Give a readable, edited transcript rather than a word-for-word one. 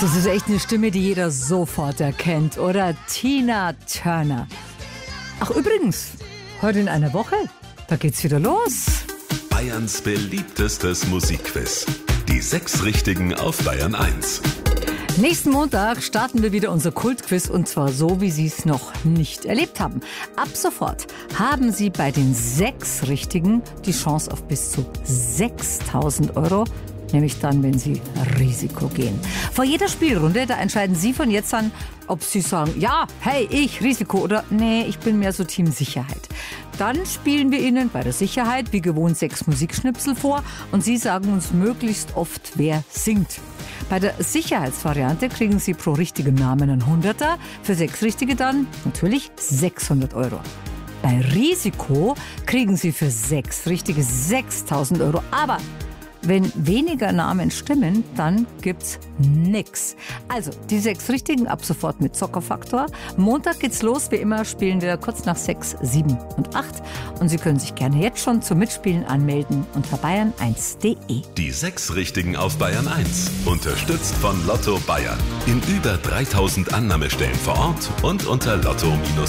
Das ist echt eine Stimme, die jeder sofort erkennt, oder? Tina Turner. Ach, übrigens, heute in einer Woche, da geht's wieder los. Bayerns beliebtestes Musikquiz. Die 6 Richtigen auf Bayern 1. Nächsten Montag starten wir wieder unser Kultquiz und zwar so, wie Sie es noch nicht erlebt haben. Ab sofort haben Sie bei den 6 Richtigen die Chance auf bis zu 6.000 Euro. Nämlich dann, wenn Sie Risiko gehen. Vor jeder Spielrunde, da entscheiden Sie von jetzt an, ob Sie sagen, ja, hey, ich, Risiko oder nee, ich bin mehr so Team Sicherheit. Dann spielen wir Ihnen bei der Sicherheit wie gewohnt 6 Musikschnipsel vor und Sie sagen uns möglichst oft, wer singt. Bei der Sicherheitsvariante kriegen Sie pro richtigen Namen einen 100er, für 6 Richtige dann natürlich 600 Euro. Bei Risiko kriegen Sie für 6 Richtige 6.000 Euro, aber wenn weniger Namen stimmen, dann gibt's nix. Also, die 6 Richtigen ab sofort mit Zockerfaktor. Montag geht's los. Wie immer spielen wir kurz nach 6, 7 und 8. Und Sie können sich gerne jetzt schon zum Mitspielen anmelden unter bayern1.de. Die 6 Richtigen auf Bayern 1. Unterstützt von Lotto Bayern. In über 3000 Annahmestellen vor Ort und unter lotto-bayern.at.